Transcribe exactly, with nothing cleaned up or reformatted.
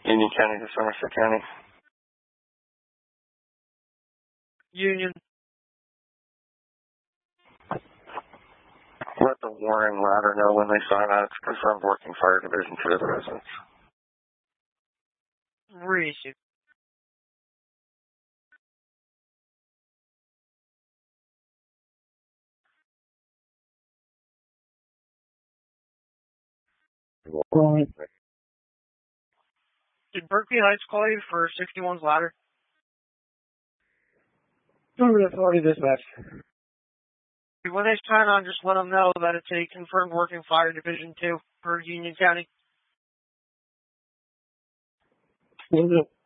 Union County to Somerset County. Union. Let the warning ladder know when they sign out. It's confirmed working fire division to the residents. Reissue. Right. Did Berkeley Heights call you for sixty-one's ladder? Over to Authority Dispatch. When they sign on, just let them know that it's a confirmed working fire division two for Union County. Will do.